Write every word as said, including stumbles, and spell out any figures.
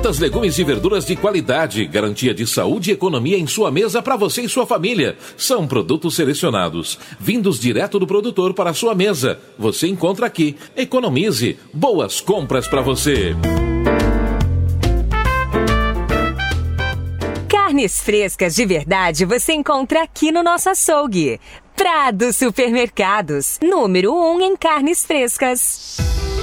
Frutas, legumes e verduras de qualidade, garantia de saúde e economia em sua mesa para você e sua família. São produtos selecionados, vindos direto do produtor para a sua mesa. Você encontra aqui. Economize. Boas compras para você. Carnes frescas de verdade você encontra aqui no nosso açougue. Prado Supermercados, número um em carnes frescas.